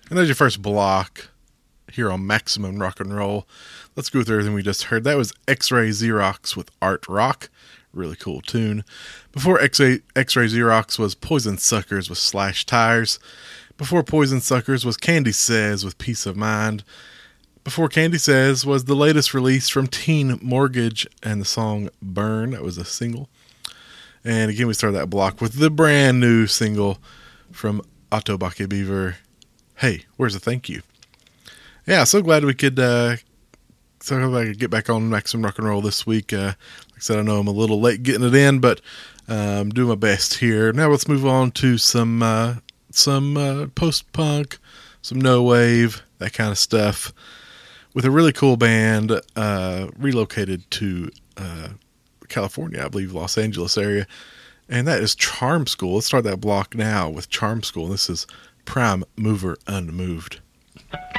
And that's your first block here on Maximum Rock and Roll. Let's go through everything we just heard. That was X-Ray Xerox with Art Rock. Really cool tune. Before X-Ray Xerox was Poison Suckers with Slash Tires. Before Poison Suckers was Candy Says with Peace of Mind. Before Candy Says was the latest release from Teen Mortgage and the song Burn. That was a single. And again, we started that block with the brand new single from Otto Backe Beaver, Hey, Where's the Thank You? Yeah, so glad we could get back on Maximum Rock and Roll this week. Like I said, I know I'm a little late getting it in, but doing my best here. Now let's move on to some post-punk, some no wave, that kind of stuff, with a really cool band relocated to California, I believe, Los Angeles area, and that is Charm School. Let's start that block now with Charm School. This is Prime Mover Unmoved.